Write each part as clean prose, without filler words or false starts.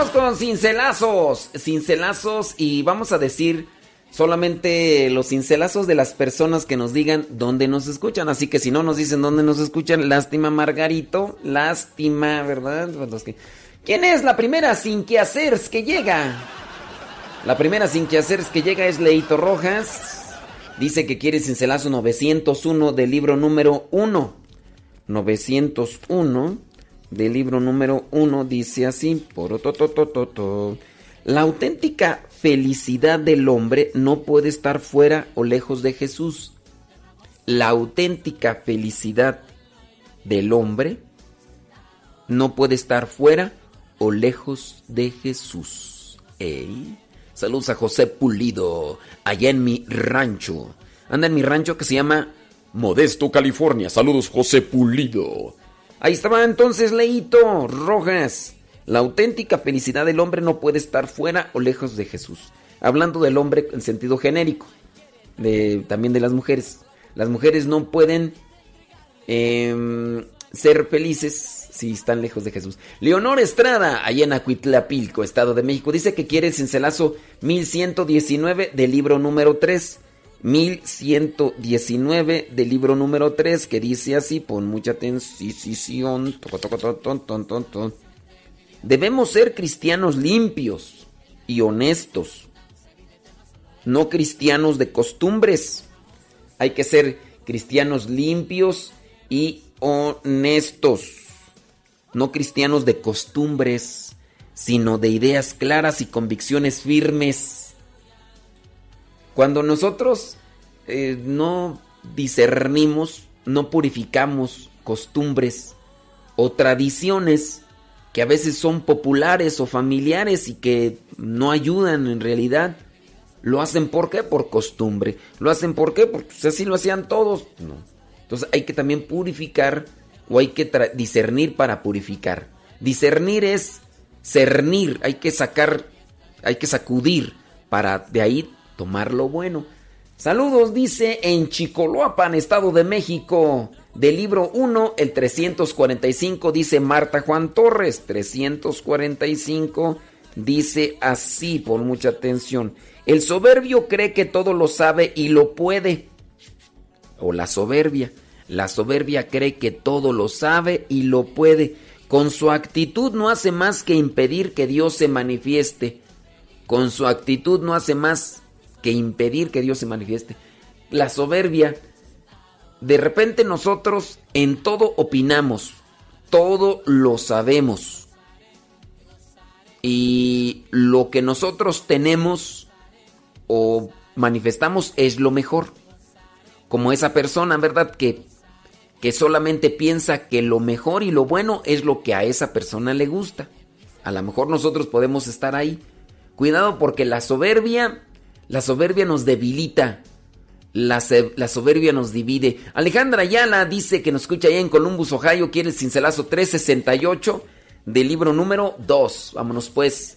Vamos con cincelazos. Cincelazos y vamos a decir solamente los cincelazos de las personas que nos digan dónde nos escuchan. Así que si no nos dicen dónde nos escuchan, lástima Margarito, lástima, ¿verdad? ¿Quién es la primera sin que hacer que llega? La primera sin que hacer que llega es Leito Rojas. Dice que quiere cincelazo 901 del libro número 1. 901 del libro número 1 dice así: la auténtica felicidad del hombre no puede estar fuera o lejos de Jesús. La auténtica felicidad del hombre no puede estar fuera o lejos de Jesús. ¡Ey! Saludos a José Pulido, allá en mi rancho. Anda en mi rancho que se llama Modesto, California. Saludos, José Pulido. Ahí estaba entonces Leito Rojas. La auténtica felicidad del hombre no puede estar fuera o lejos de Jesús. Hablando del hombre en sentido genérico. También de las mujeres. Las mujeres no pueden ser felices si están lejos de Jesús. Leonor Estrada, allá en Acuitlapilco, Estado de México, dice que quiere el cincelazo 1119 del libro número 3. 1119 del libro número 3, que dice así, pon mucha atención. Debemos ser cristianos limpios y honestos, no cristianos de costumbres. Hay que ser cristianos limpios y honestos, no cristianos de costumbres, sino de ideas claras y convicciones firmes. Cuando nosotros no discernimos, no purificamos costumbres o tradiciones que a veces son populares o familiares y que no ayudan en realidad, lo hacen ¿por qué? Por costumbre. ¿Lo hacen por qué? Porque pues, así lo hacían todos. No. Entonces hay que también purificar o hay que discernir para purificar. Discernir es cernir, hay que sacudir para de ahí tomar lo bueno. Saludos, dice en Chicoloapan, Estado de México, del libro 1, el 345, dice Marta Juan Torres. 345 dice así, por mucha atención: el soberbio cree que todo lo sabe y lo puede. O la soberbia cree que todo lo sabe y lo puede. Con su actitud no hace más que impedir que Dios se manifieste. Con su actitud no hace más que impedir que Dios se manifieste. La soberbia, de repente nosotros en todo opinamos, todo lo sabemos. Y lo que nosotros tenemos o manifestamos es lo mejor. Como esa persona, ¿verdad? Que solamente piensa que lo mejor y lo bueno es lo que a esa persona le gusta. A lo mejor nosotros podemos estar ahí. Cuidado, porque la soberbia nos debilita. La soberbia nos divide. Alejandra Ayala dice que nos escucha allá en Columbus, Ohio. Quiere el cincelazo 368 del libro número 2. Vámonos pues.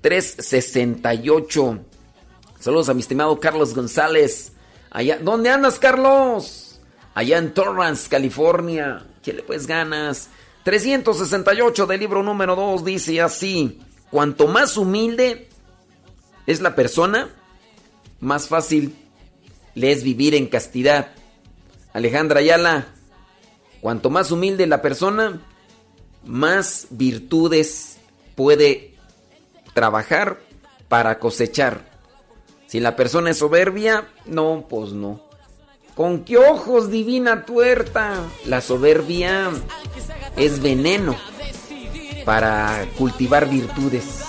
368. Saludos a mi estimado Carlos González. Allá, ¿dónde andas, Carlos? Allá en Torrance, California. Échale pues ganas. 368 del libro número 2 dice así: cuanto más humilde es la persona, más fácil le es vivir en castidad. Alejandra Ayala, cuanto más humilde la persona, más virtudes puede trabajar para cosechar. Si la persona es soberbia, no, pues no. ¿Con qué ojos, divina tuerta? La soberbia es veneno para cultivar virtudes.